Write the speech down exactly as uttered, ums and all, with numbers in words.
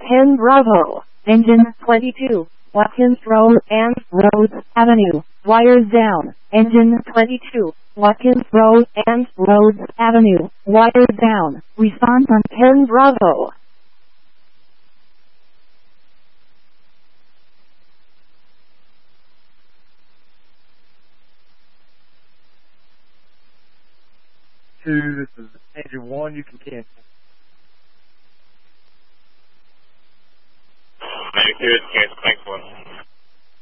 ten Bravo, engine twenty-two, Watkins Road and Rhodes Avenue, wires down, engine twenty-two, Watkins Road and Rhodes Avenue, wires down, respond from ten Bravo. Two, this is engine one, you can cancel. ninety-two is cancel, thanks one.